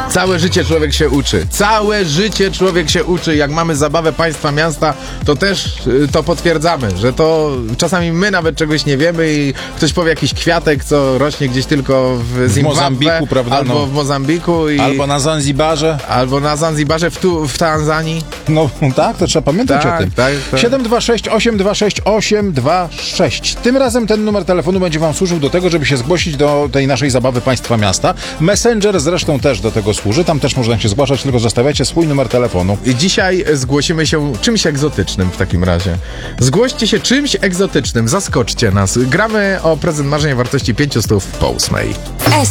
Całe życie człowiek się uczy. Całe życie człowiek się uczy. Jak mamy zabawę państwa, miasta, to też to potwierdzamy, że to czasami my nawet czegoś nie wiemy i ktoś powie jakiś kwiatek, co rośnie gdzieś tylko w Zimbabwe, Mozambiku, prawda? Albo w Mozambiku. Albo na Zanzibarze. Albo na Zanzibarze, w Tanzanii. No tak, to trzeba pamiętać Tak, o tym. tak. 726 826 826. Tym razem ten numer telefonu będzie wam służył do tego, żeby się zgłosić do tej naszej zabawy państwa miasta. Messenger zresztą też do tego służy. Tam też można się zgłaszać, tylko zostawiacie swój numer telefonu. I dzisiaj zgłosimy się czymś egzotycznym w takim razie. Zgłoście się czymś egzotycznym, zaskoczcie nas. Gramy o prezent marzeń o wartości 500 po 8.